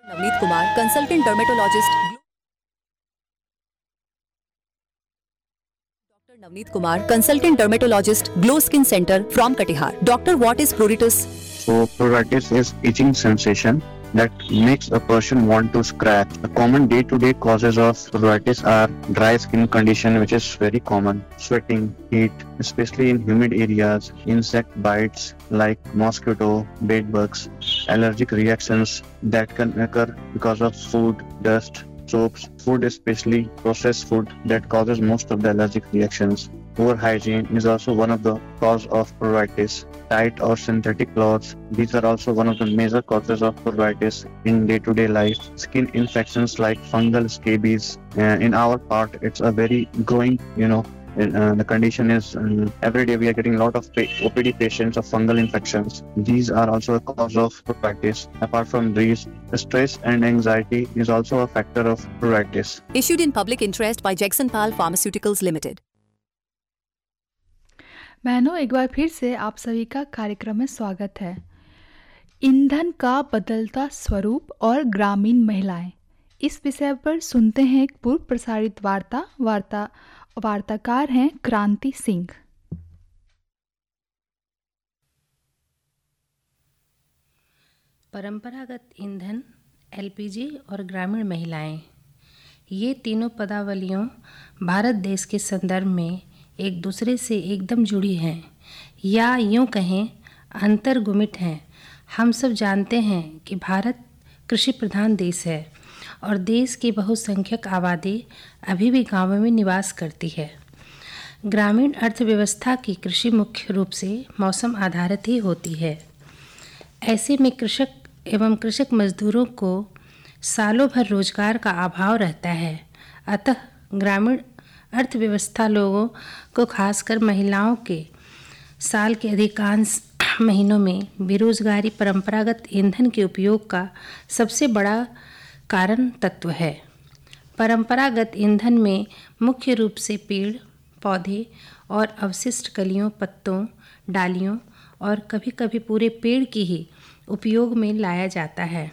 Navneet Kumar consultant dermatologist Navneet Kumar, consultant dermatologist, Glow Skin Center from Katihar. Doctor, what is pruritus? So pruritus is itching sensation that makes a person want to scratch. The common day-to-day causes of pruritus are dry skin condition, which is very common, sweating, heat, especially in humid areas, insect bites like mosquito, bed bugs, allergic reactions that can occur because of food, dust, soaps, food, especially processed food, that causes most of the allergic reactions. Poor hygiene is also one of the cause of pruritus. Tight or synthetic clothes, these are also one of the major causes of pruritus in day-to-day life. Skin infections like fungal scabies, in our part, it's a very growing, the condition is every day we are getting a lot of OPD patients of fungal infections. These are also a cause of pruritus. Apart from these, stress and anxiety is also a factor of pruritus. Issued in public interest by Jackson Pal Pharmaceuticals Limited. बहनों, एक बार फिर से आप सभी का कार्यक्रम में स्वागत है। ईंधन का बदलता स्वरूप और ग्रामीण महिलाएं, इस विषय पर सुनते हैं एक पूर्व प्रसारित वार्ताकार हैं क्रांति सिंह। परंपरागत ईंधन, एलपीजी और ग्रामीण महिलाएं, ये तीनों पदावलियों भारत देश के संदर्भ में एक दूसरे से एकदम जुड़ी हैं, या यूँ कहें अंतर्गुमित हैं। हम सब जानते हैं कि भारत कृषि प्रधान देश है और देश की बहुसंख्यक आबादी अभी भी गांवों में निवास करती है। ग्रामीण अर्थव्यवस्था की कृषि मुख्य रूप से मौसम आधारित ही होती है। ऐसे में कृषक एवं कृषक मजदूरों को सालों भर रोजगार का अभाव रहता है। अतः ग्रामीण अर्थव्यवस्था लोगों को, खासकर महिलाओं के, साल के अधिकांश महीनों में बेरोजगारी परंपरागत ईंधन के उपयोग का सबसे बड़ा कारण तत्व है। परंपरागत ईंधन में मुख्य रूप से पेड़ पौधे और अवशिष्ट कलियों, पत्तों, डालियों और कभी कभी पूरे पेड़ की ही उपयोग में लाया जाता है।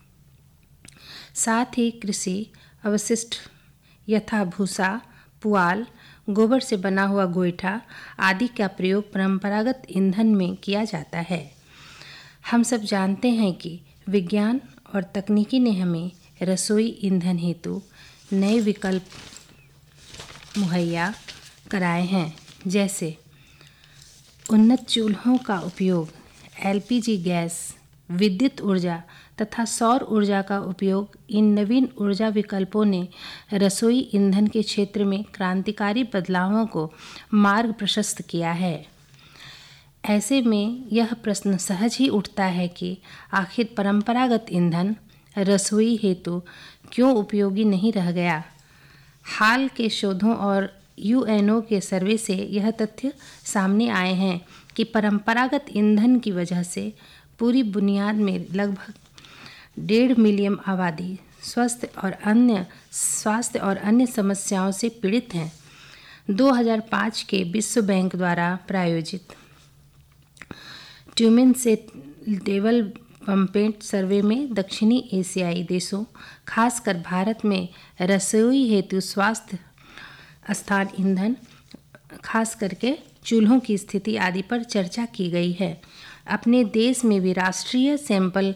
साथ ही कृषि अवशिष्ट यथा भूसा, पुआल, गोबर से बना हुआ गोईठा आदि का प्रयोग परंपरागत ईंधन में किया जाता है। हम सब जानते हैं कि विज्ञान और तकनीकी ने हमें रसोई ईंधन हेतु नए विकल्प मुहैया कराए हैं, जैसे उन्नत चूल्हों का उपयोग, एलपीजी गैस, विद्युत ऊर्जा तथा सौर ऊर्जा का उपयोग। इन नवीन ऊर्जा विकल्पों ने रसोई ईंधन के क्षेत्र में क्रांतिकारी बदलावों को मार्ग प्रशस्त किया है। ऐसे में यह प्रश्न सहज ही उठता है कि आखिर परंपरागत ईंधन रसोई हेतु क्यों उपयोगी नहीं रह गया। हाल के शोधों और यूएनओ के सर्वे से यह तथ्य सामने आए हैं कि परंपरागत ईंधन की वजह से पूरी बुनियाद में लगभग 1.5 मिलियन आबादी स्वास्थ्य और अन्य समस्याओं से पीड़ित हैं। 2005 के विश्व बैंक द्वारा प्रायोजित ट्यूमेन से डेवलपमेंट सर्वे में दक्षिणी एशियाई देशों, खासकर भारत में रसोई हेतु स्वास्थ्य स्थान ईंधन, खास करके चूल्हों की स्थिति आदि पर चर्चा की गई है। अपने देश में भी राष्ट्रीय सैंपल